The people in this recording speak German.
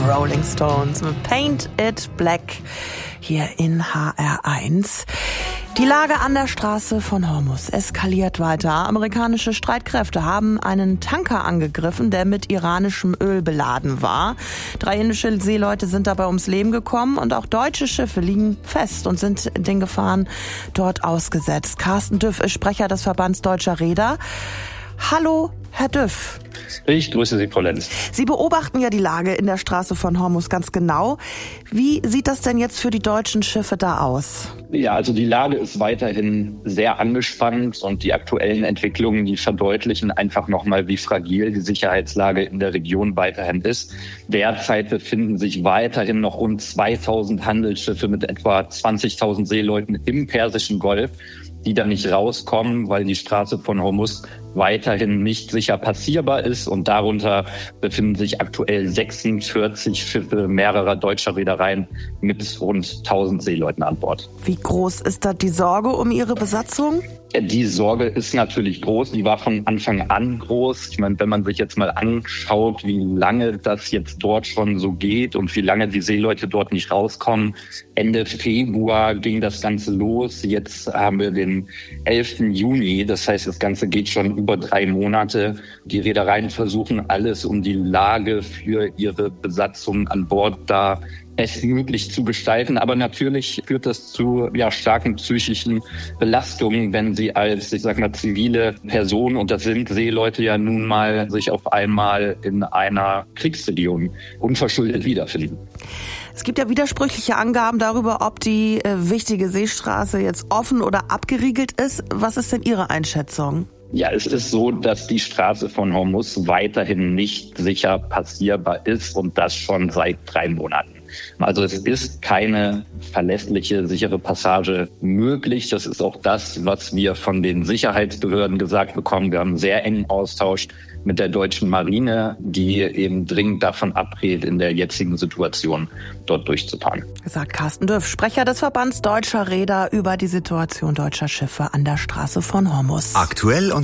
Rolling Stones mit Paint It Black hier in HR1. Die Lage an der Straße von Hormuz eskaliert weiter. Amerikanische Streitkräfte haben einen Tanker angegriffen, der mit iranischem Öl beladen war. 3 indische Seeleute sind dabei ums Leben gekommen und auch deutsche Schiffe liegen fest und sind den Gefahren dort ausgesetzt. Carsten Düff ist Sprecher des Verbands Deutscher Reeder. Hallo, Herr Düff. Ich grüße Sie, Frau Lenz. Sie beobachten ja die Lage in der Straße von Hormuz ganz genau. Wie sieht das denn jetzt für die deutschen Schiffe da aus? Ja, also die Lage ist weiterhin sehr angespannt und die aktuellen Entwicklungen, die verdeutlichen einfach nochmal, wie fragil die Sicherheitslage in der Region weiterhin ist. Derzeit befinden sich weiterhin noch rund 2000 Handelsschiffe mit etwa 20.000 Seeleuten im Persischen Golf, die da nicht rauskommen, weil die Straße von Hormuz weiterhin nicht sicher passierbar ist. Und darunter befinden sich aktuell 46 Schiffe mehrerer deutscher Reedereien mit rund 1000 Seeleuten an Bord. Wie groß ist da die Sorge um Ihre Besatzung? Die Sorge ist natürlich groß. Die war von Anfang an groß. Ich meine, wenn man sich jetzt mal anschaut, wie lange das jetzt dort schon so geht und wie lange die Seeleute dort nicht rauskommen. Ende Februar ging das Ganze los. Jetzt haben wir den 11. Juni. Das heißt, das Ganze geht schon über 3 Monate. Die Reedereien versuchen alles, um die Lage für ihre Besatzung an Bord da bestmöglich zu gestalten. Aber natürlich führt das zu starken psychischen Belastungen, wenn sie als, zivile Person, und das sind Seeleute ja nun mal, sich auf einmal in einer Kriegsregion unverschuldet wiederfinden. Es gibt ja widersprüchliche Angaben darüber, ob die wichtige Seestraße jetzt offen oder abgeriegelt ist. Was ist denn Ihre Einschätzung? Ja, es ist so, dass die Straße von Hormuz weiterhin nicht sicher passierbar ist und das schon seit 3 Monaten. Also es ist keine verlässliche, sichere Passage möglich. Das ist auch das, was wir von den Sicherheitsbehörden gesagt bekommen. Wir haben einen sehr engen Austausch mit der deutschen Marine, die eben dringend davon abrät, in der jetzigen Situation dort durchzufahren. Sagt Carsten Düff, Sprecher des Verbands Deutscher Reeder, über die Situation deutscher Schiffe an der Straße von Hormuz. Aktuell und